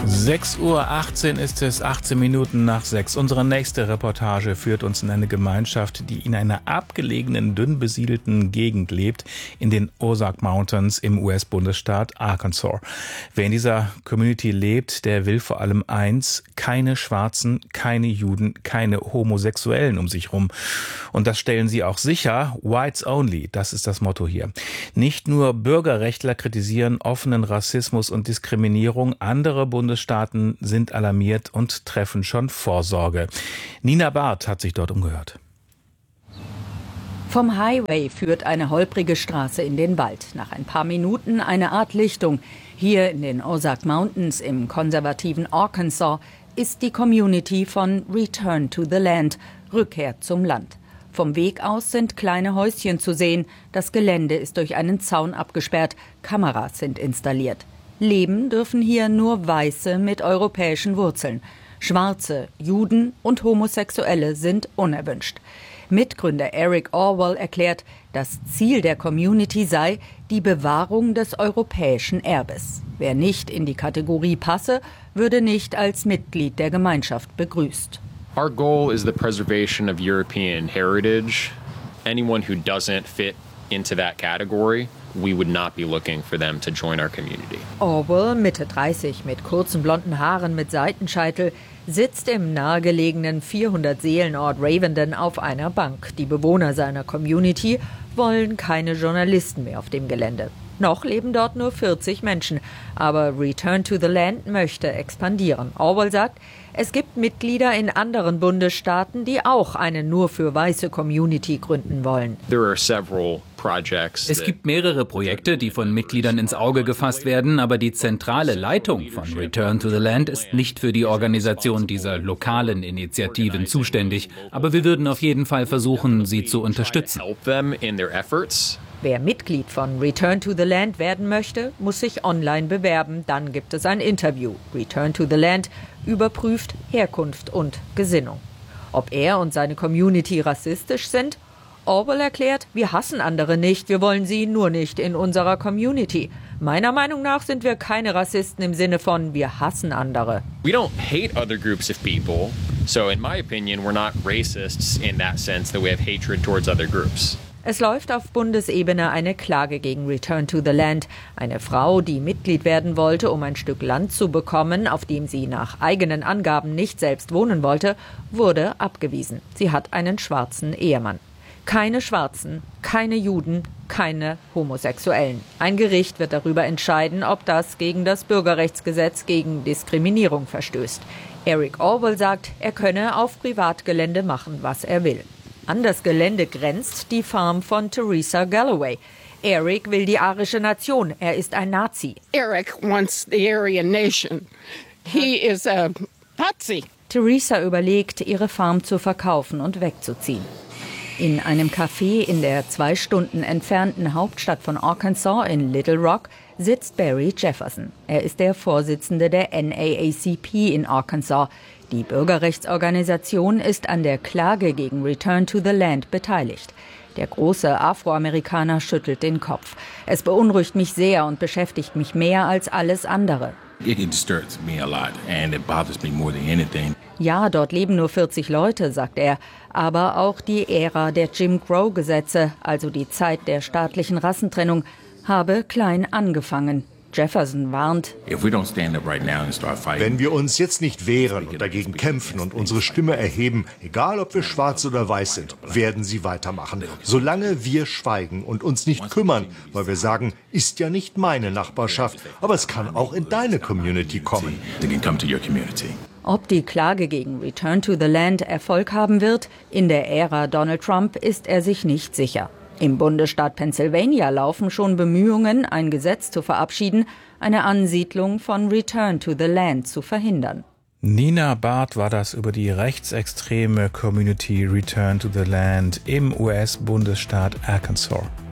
6:18 Uhr ist es, 18 Minuten nach 6. Unsere nächste Reportage führt uns in eine Gemeinschaft, die in einer abgelegenen, dünn besiedelten Gegend lebt, in den Ozark Mountains im US-Bundesstaat Arkansas. Wer in dieser Community lebt, der will vor allem eins: keine Schwarzen, keine Juden, keine Homosexuellen um sich rum. Und das stellen sie auch sicher. Whites only, das ist das Motto hier. Nicht nur Bürgerrechtler kritisieren offenen Rassismus und Diskriminierung, andere Bundesstaaten sind alarmiert und treffen schon Vorsorge. Nina Barth hat sich dort umgehört. Vom Highway führt eine holprige Straße in den Wald. Nach ein paar Minuten eine Art Lichtung. Hier in den Ozark Mountains im konservativen Arkansas ist die Community von Return to the Land, Rückkehr zum Land. Vom Weg aus sind kleine Häuschen zu sehen. Das Gelände ist durch einen Zaun abgesperrt. Kameras sind installiert. Leben dürfen hier nur Weiße mit europäischen Wurzeln. Schwarze, Juden und Homosexuelle sind unerwünscht. Mitgründer Eric Orwell erklärt, das Ziel der Community sei die Bewahrung des europäischen Erbes. Wer nicht in die Kategorie passe, würde nicht als Mitglied der Gemeinschaft begrüßt. Our goal is the preservation of European heritage. Anyone who doesn't fit into that category, we would not be looking for them to join our community. Orwell, Mitte 30, mit kurzen blonden Haaren mit Seitenscheitel, sitzt im nahegelegenen 400-Seelen-Ort Ravenden auf einer Bank. Die Bewohner seiner Community wollen keine Journalisten mehr auf dem Gelände. Noch leben dort nur 40 Menschen, aber Return to the Land möchte expandieren. Orwell sagt, es gibt Mitglieder in anderen Bundesstaaten, die auch eine nur für weiße Community gründen wollen. Es gibt mehrere Projekte, die von Mitgliedern ins Auge gefasst werden, aber die zentrale Leitung von Return to the Land ist nicht für die Organisation dieser lokalen Initiativen zuständig. Aber wir würden auf jeden Fall versuchen, sie zu unterstützen. Wer Mitglied von Return to the Land werden möchte, muss sich online bewerben. Dann gibt es ein Interview. Return to the Land überprüft Herkunft und Gesinnung. Ob er und seine Community rassistisch sind? Orwell erklärt, wir hassen andere nicht, wir wollen sie nur nicht in unserer Community. Meiner Meinung nach sind wir keine Rassisten im Sinne von, wir hassen andere. We don't hate other groups of people, so in my opinion we're not racists in that sense that we have hatred towards other groups. Es läuft auf Bundesebene eine Klage gegen Return to the Land. Eine Frau, die Mitglied werden wollte, um ein Stück Land zu bekommen, auf dem sie nach eigenen Angaben nicht selbst wohnen wollte, wurde abgewiesen. Sie hat einen schwarzen Ehemann. Keine Schwarzen, keine Juden, keine Homosexuellen. Ein Gericht wird darüber entscheiden, ob das gegen das Bürgerrechtsgesetz gegen Diskriminierung verstößt. Eric Orwell sagt, er könne auf Privatgelände machen, was er will. An das Gelände grenzt die Farm von Teresa Galloway. Eric will die arische Nation. Er ist ein Nazi. Eric wants the Aryan nation. He is a Nazi. Teresa überlegt, ihre Farm zu verkaufen und wegzuziehen. In einem Café in der 2 Stunden entfernten Hauptstadt von Arkansas in Little Rock sitzt Barry Jefferson. Er ist der Vorsitzende der NAACP in Arkansas. Die Bürgerrechtsorganisation ist an der Klage gegen Return to the Land beteiligt. Der große Afroamerikaner schüttelt den Kopf. Es beunruhigt mich sehr und beschäftigt mich mehr als alles andere. Ja, dort leben nur 40 Leute, sagt er. Aber auch die Ära der Jim Crow-Gesetze, also die Zeit der staatlichen Rassentrennung, habe klein angefangen. Jefferson warnt, wenn wir uns jetzt nicht wehren und dagegen kämpfen und unsere Stimme erheben, egal ob wir schwarz oder weiß sind, werden sie weitermachen. Solange wir schweigen und uns nicht kümmern, weil wir sagen, ist ja nicht meine Nachbarschaft, aber es kann auch in deine Community kommen. Ob die Klage gegen Return to the Land Erfolg haben wird, in der Ära Donald Trump ist er sich nicht sicher. Im Bundesstaat Pennsylvania laufen schon Bemühungen, ein Gesetz zu verabschieden, eine Ansiedlung von Return to the Land zu verhindern. Nina Barth war das über die rechtsextreme Community Return to the Land im US-Bundesstaat Arkansas.